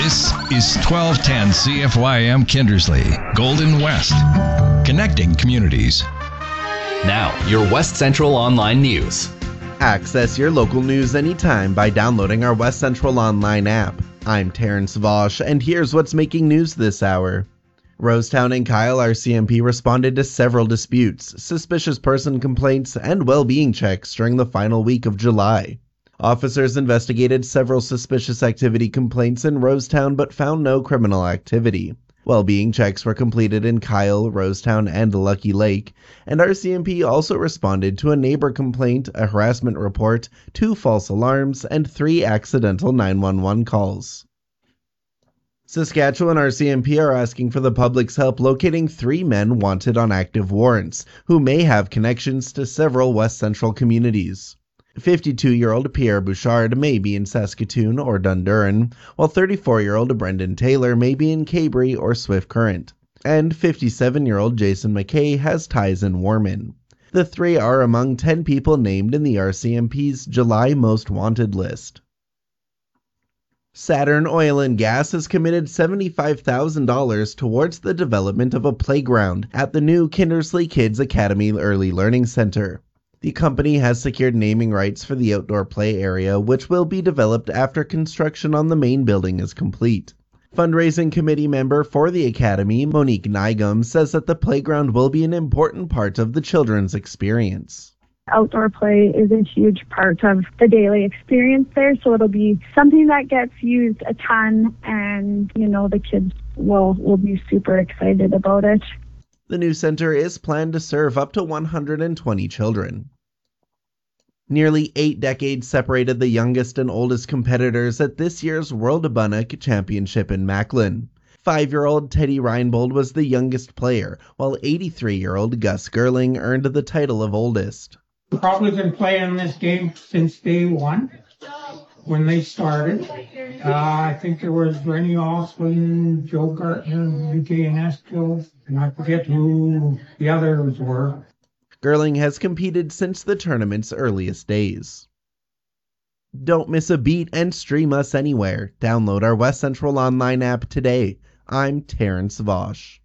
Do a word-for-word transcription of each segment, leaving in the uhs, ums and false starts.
This is twelve ten C F Y M Kindersley, Golden West, connecting communities. Now, your West Central Online News. Access your local news anytime by downloading our West Central Online app. I'm Terrence Vosh, and here's what's making news this hour. Rosetown and Kyle R C M P responded to several disputes, suspicious person complaints, and well-being checks during the final week of July. Officers investigated several suspicious activity complaints in Rosetown but found no criminal activity. Well-being checks were completed in Kyle, Rosetown, and Lucky Lake, and R C M P also responded to a neighbor complaint, a harassment report, two false alarms, and three accidental nine one one calls. Saskatchewan R C M P are asking for the public's help locating three men wanted on active warrants, who may have connections to several West Central communities. fifty-two-year-old Pierre Bouchard may be in Saskatoon or Dundurn, while thirty-four-year-old Brendan Taylor may be in Cabri or Swift Current, and fifty-seven-year-old Jason McKay has ties in Warman. The three are among ten people named in the R C M P's July Most Wanted list. Saturn Oil and Gas has committed seventy-five thousand dollars towards the development of a playground at the new Kindersley Kids Academy Early Learning Center. The company has secured naming rights for the outdoor play area, which will be developed after construction on the main building is complete. Fundraising committee member for the academy, Monique Nygum, says that the playground will be an important part of the children's experience. Outdoor play is a huge part of the daily experience there, so it'll be something that gets used a ton, and, you know, the kids will, will be super excited about it. The new center is planned to serve up to one hundred twenty children. Nearly eight decades separated the youngest and oldest competitors at this year's World Bunnock Championship in Macklin. Five-year-old Teddy Reinbold was the youngest player, while eighty-three-year-old Gus Gerling earned the title of oldest. Probably been playing this game since day one, when they started. Uh, I think there was Rennie Oswin, Joe Gartner, U K and Eskil, and I forget who the others were. Gerling has competed since the tournament's earliest days. Don't miss a beat and stream us anywhere. Download our West Central Online app today. I'm Terrence Vosh.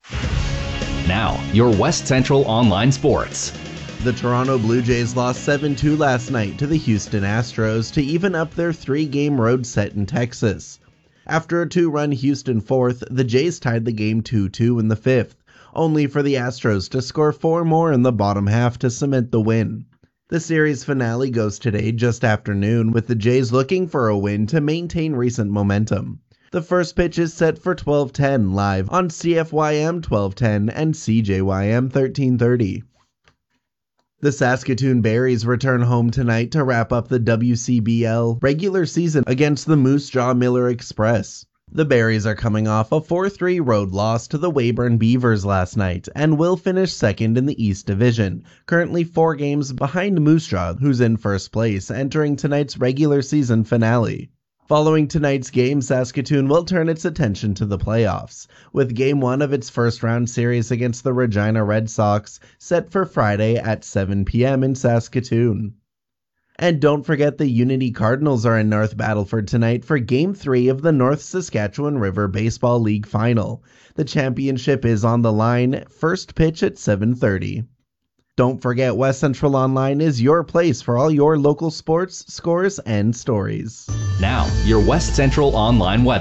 Now, your West Central Online Sports. The Toronto Blue Jays lost seven two last night to the Houston Astros to even up their three-game road set in Texas. After a two-run Houston fourth, the Jays tied the game two two in the fifth, only for the Astros to score four more in the bottom half to cement the win. The series finale goes today just after noon, with the Jays looking for a win to maintain recent momentum. The first pitch is set for twelve ten live on C F Y M twelve ten and C J Y M thirteen thirty. The Saskatoon Berries return home tonight to wrap up the W C B L regular season against the Moose Jaw Miller Express. The Berries are coming off a four three road loss to the Weyburn Beavers last night and will finish second in the East Division, currently four games behind Moose Jaw, who's in first place, entering tonight's regular season finale. Following tonight's game, Saskatoon will turn its attention to the playoffs, with Game one of its first-round series against the Regina Red Sox set for Friday at seven p.m. in Saskatoon. And don't forget the Unity Cardinals are in North Battleford tonight for Game three of the North Saskatchewan River Baseball League Final. The championship is on the line, first pitch at seven thirty. Don't forget West Central Online is your place for all your local sports, scores, and stories. Now, your West Central Online weather.